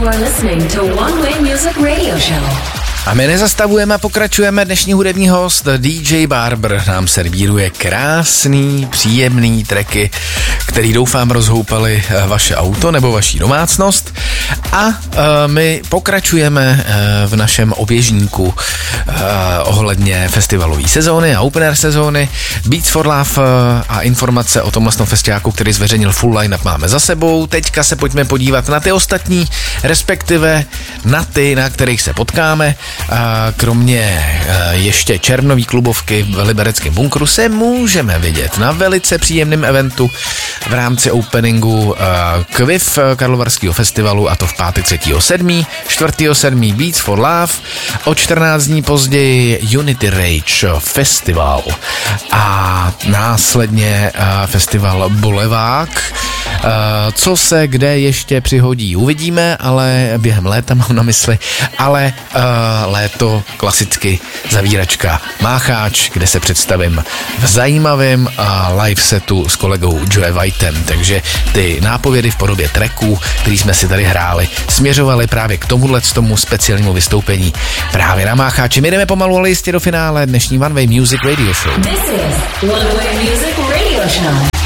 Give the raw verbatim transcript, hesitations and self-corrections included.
are listening to One Way Music Radio Show. A my nezastavujeme a pokračujeme. Dnešní hudební host D J Barber nám servíruje krásný, příjemný tracky, který doufám rozhoupali vaše auto nebo vaší domácnost. A uh, my pokračujeme uh, v našem oběžníku uh, ohledně festivalové sezóny a open air sezóny. Beats for Love uh, a informace o tomhle festiáku, který zveřejnil full line-up, máme za sebou. Teďka se pojďme podívat na ty ostatní, respektive na ty, na kterých se potkáme. A kromě ještě červnový klubovky v libereckém bunkru se můžeme vidět na velice příjemném eventu v rámci openingu Kviv Karlovarského festivalu, a to v pátek třetího sedmého čtvrtého sedmého Beats for Love, o čtrnáct dní později Unity Rage Festival a následně festival Bolevák. Co se kde ještě přihodí, uvidíme, ale během léta mám na mysli, ale uh, léto klasicky zavíračka Mácháč, kde se představím v zajímavém uh, live setu s kolegou Joe Whitem, takže ty nápovědy v podobě tracků, který jsme si tady hráli, směřovaly právě k tomuhle tomu speciálnímu vystoupení právě na Mácháči. My jdeme pomalu, ale jistě do finále dnešní One Way Music Radio Show. This is One Way Music Radio Show.